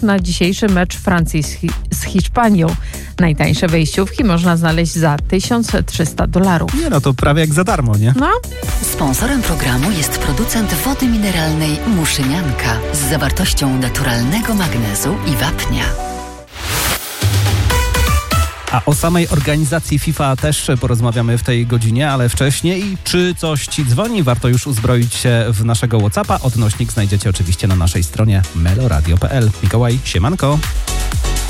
na dzisiejszy mecz Francji z Hiszpanią. Najtańsze wejściówki można znaleźć za $1300. Nie no, to prawie jak za darmo, nie? No. Sponsorem programu jest producent wody mineralnej Muszynianka z zawartością naturalnego magnezu i wapnia. A o samej organizacji FIFA też porozmawiamy w tej godzinie, ale wcześniej. Czy coś ci dzwoni? Warto już uzbroić się w naszego WhatsAppa. Odnośnik znajdziecie oczywiście na naszej stronie meloradio.pl. Mikołaj, siemanko.